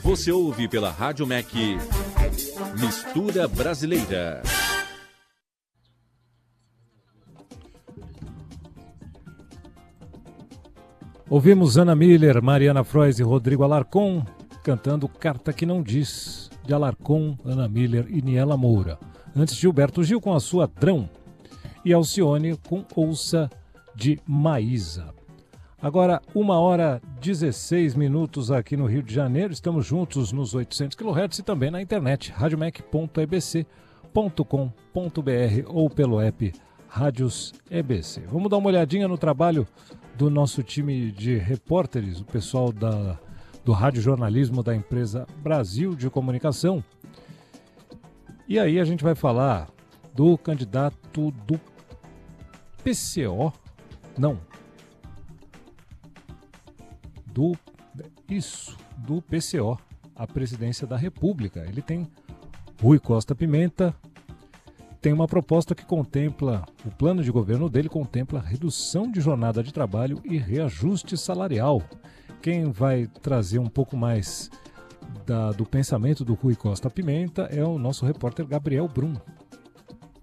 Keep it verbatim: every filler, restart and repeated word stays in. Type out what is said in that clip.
Você ouve pela Rádio M E C Mistura Brasileira. Ouvimos Ana Miller, Mariana Frois e Rodrigo Alarcon cantando Carta que Não Diz, de Alarcon, Ana Miller e Niela Moura. Antes, Gilberto Gil com a sua Drão e Alcione com Ouça, de Maísa. Agora, uma hora e dezesseis minutos aqui no Rio de Janeiro. Estamos juntos nos oitocentos quilohertz e também na internet, radiomec ponto e b c ponto com ponto b r ou pelo app Rádios E B C. Vamos dar uma olhadinha no trabalho do nosso time de repórteres, o pessoal da, do rádio jornalismo da empresa Brasil de Comunicação. E aí a gente vai falar do candidato do P C O, não, do, isso, do P C O, a presidência da República. Ele tem Rui Costa Pimenta, tem uma proposta que contempla, o plano de governo dele contempla redução de jornada de trabalho e reajuste salarial. Quem vai trazer um pouco mais da, do pensamento do Rui Costa Pimenta é o nosso repórter Gabriel Brum.